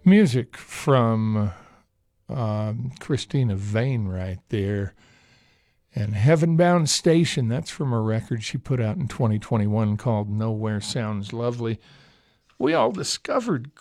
Music from Christina Vane right there. And Heavenbound Station, that's from a record she put out in 2021 called Nowhere Sounds Lovely. We all discovered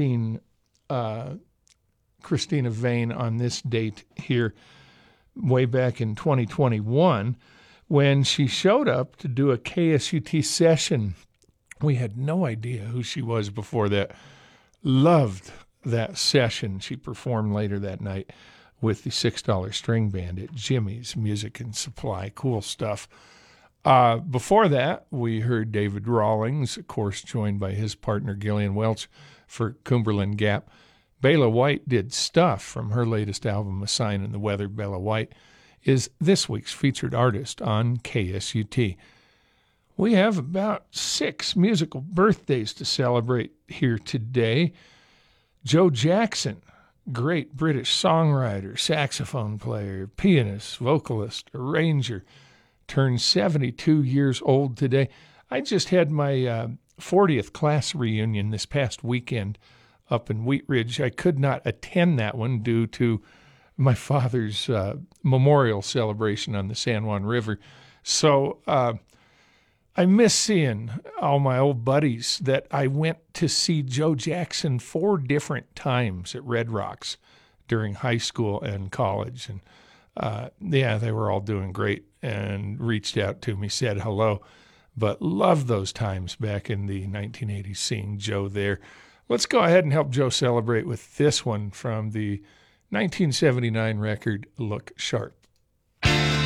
Christina Vane on this date here way back in 2021 when she showed up to do a KSUT session. We had no idea who she was before that. Loved that session. She performed later that night with the $6 string band at Jimmy's Music and Supply. Cool stuff. Before that, we heard David Rawlings, of course, joined by his partner Gillian Welch for Cumberland Gap. Bela White did Stuff from her latest album, A Sign in the Weather. Bela White is this week's featured artist on KSUT. We have about 6 musical birthdays to celebrate here today. Joe Jackson, great British songwriter, saxophone player, pianist, vocalist, arranger, turned 72 years old today. I just had my 40th class reunion this past weekend up in Wheat Ridge. I could not attend that one due to my father's memorial celebration on the San Juan River. So I miss seeing all my old buddies that I went to see Joe Jackson 4 different times at Red Rocks during high school and college. And they were all doing great and reached out to me, said hello. But loved those times back in the 1980s seeing Joe there. Let's go ahead and help Joe celebrate with this one from the 1979 record, Look Sharp.